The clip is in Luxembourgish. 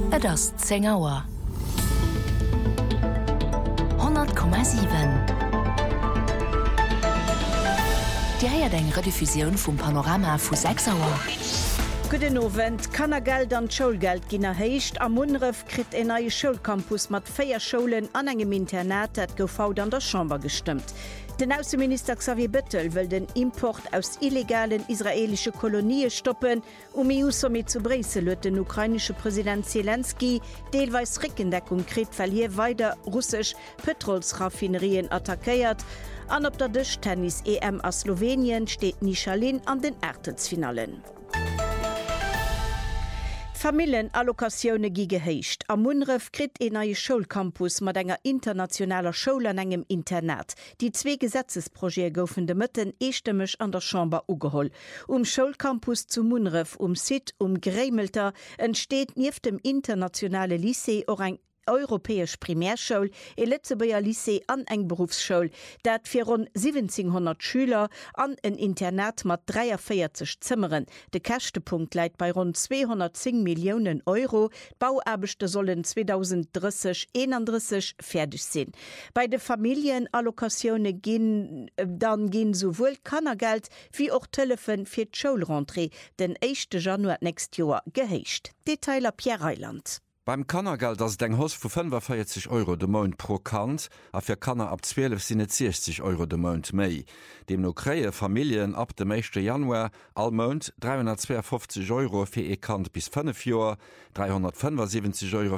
Et ass 10 Auer. 100,7. Di heiert eng Rediffusioun vum Panorama vu 6 Auer. Guten Abend. Kannergeld an Schulgeld ginner heicht. Am Munref krit en neue Schulcampus mat 4 Schulen an engem Internat, dat gofaut an der Chamber gestimmt. Den Außenminister Xavier Bettel will den Import aus illegalen israelische Kolonien stoppen, EU-Summit zu Brüssel huet den ukrainische Präsident Zelensky deelweis Rückendeckung krit, weil hier weiter russisch Petrolsraffinerien attackiert. An op der Tischtennis-EM aus Slowenien steht Nichalin an den Ertelsfinalen. Familienallokationune gi geheicht. Am Munref krit en neue Schulcampus mat enger internationaler Schule an engem Internat. Die 2 Gesetzesprojekte goufen de Mëtten eestemmech an der Chamber ugeholl. Schulcampus zu Munref, Sid, Grämelter entsteht nief dem internationale Lycée or eng europäesch Primärschule, e Letzebauer Lycée an eng Berufsschule, dat fir rund 1700 Schüler an ein Internat mat 43 Zimmeren. De Kächtepunkt leit bei rund 210 Millionen Euro. Bauarbechte sollen 2030 fertig sinn. Bei de Familienallokationune gin sowohl Kannergeld wie auch Telefon fir d'Schulrentrée den 1. Januar nächst Jahr geheicht. Detailer Pierre Reiland. Beim Kannergeld ass deng Haus vu 45 Euro de Mount pro Kant, a fir Kanner ab 12 sinnet 60 Euro de Mount méi. Dem no kréie Familien ab dem 1. Januar all Mount 352 Euro fir e Kant bis 5 Joer, 375 Euro